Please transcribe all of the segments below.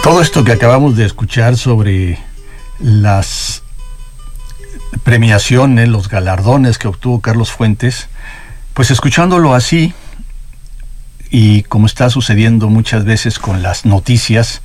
Todo esto que acabamos de escuchar sobre las premiaciones, los galardones que obtuvo Carlos Fuentes, pues escuchándolo así, y como está sucediendo muchas veces con las noticias,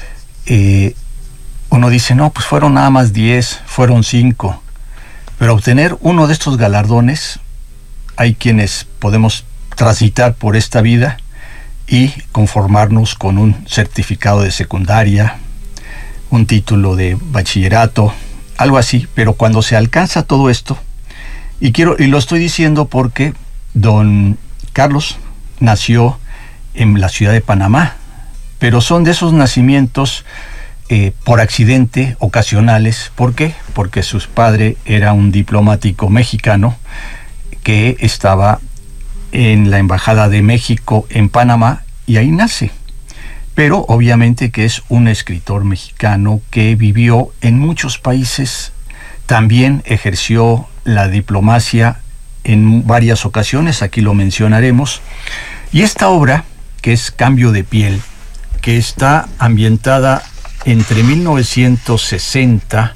uno dice, no, pues fueron nada más 10, fueron 5, pero obtener uno de estos galardones, hay quienes podemos transitar por esta vida y conformarnos con un certificado de secundaria, un título de bachillerato, algo así, pero cuando se alcanza todo esto, y lo estoy diciendo porque don Carlos nació en la ciudad de Panamá, pero son de esos nacimientos por accidente, ocasionales. ¿Por qué? Porque su padre era un diplomático mexicano que estaba en la Embajada de México en Panamá, y ahí nace. Pero obviamente que es un escritor mexicano que vivió en muchos países, también ejerció la diplomacia en varias ocasiones, aquí lo mencionaremos. Y esta obra, que es Cambio de piel, que está ambientada entre 1960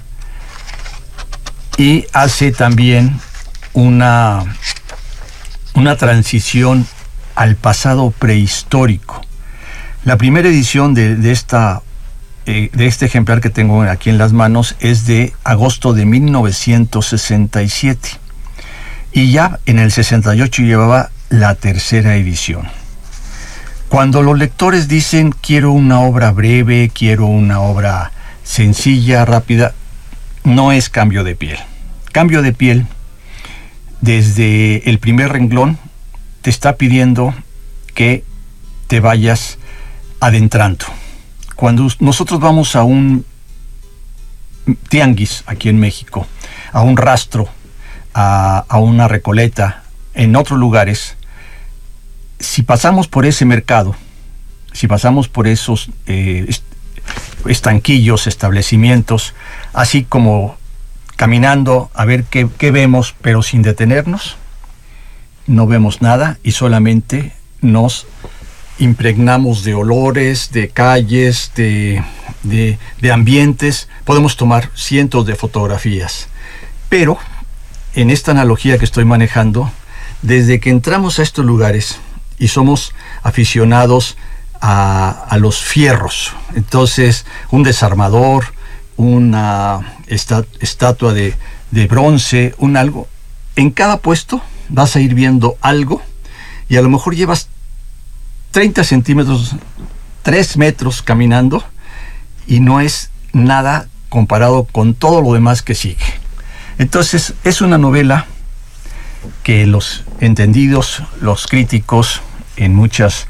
y hace también una transición al pasado prehistórico. La primera edición de este ejemplar que tengo aquí en las manos es de agosto de 1967, y ya en el 68 llevaba la tercera edición. Cuando los lectores dicen quiero una obra breve, quiero una obra sencilla, rápida, no es Cambio de piel. Cambio de piel, desde el primer renglón, te está pidiendo que te vayas adentrando. Cuando nosotros vamos a un tianguis aquí en México, a un rastro, a una recoleta, en otros lugares, si pasamos por ese mercado, si pasamos por esos estanquillos, establecimientos, así como caminando a ver qué vemos, pero sin detenernos, no vemos nada y solamente nos impregnamos de olores, de calles, de ambientes. Podemos tomar cientos de fotografías, pero en esta analogía que estoy manejando, desde que entramos a estos lugares y somos aficionados a los fierros, entonces un desarmador, una estatua de bronce, un algo, en cada puesto vas a ir viendo algo, y a lo mejor llevas 30 centímetros, 3 metros caminando, y no es nada comparado con todo lo demás que sigue. Entonces es una novela que los entendidos, los críticos, en muchas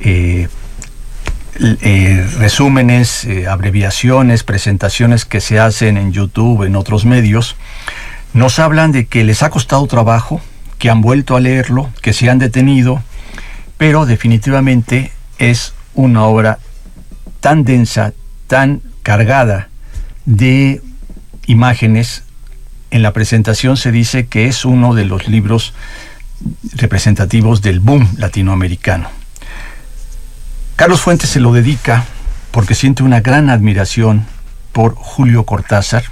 resúmenes, abreviaciones, presentaciones que se hacen en YouTube, en otros medios, nos hablan de que les ha costado trabajo, que han vuelto a leerlo, que se han detenido, pero definitivamente es una obra tan densa, tan cargada de imágenes. En la presentación se dice que es uno de los libros representativos del boom latinoamericano. Carlos Fuentes se lo dedica porque siente una gran admiración por Julio Cortázar,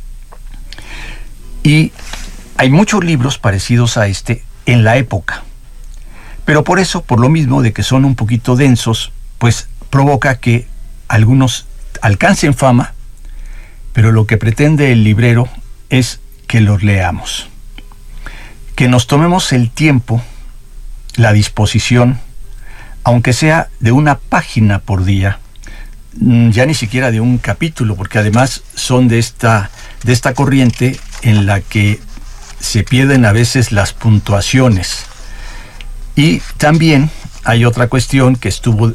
y hay muchos libros parecidos a este en la época, pero por eso, por lo mismo de que son un poquito densos, pues provoca que algunos alcancen fama, pero lo que pretende el librero es que los leamos, que nos tomemos el tiempo, la disposición, aunque sea de una página por día, ya ni siquiera de un capítulo, porque además son de esta corriente en la que se pierden a veces las puntuaciones. Y también hay otra cuestión que estuvo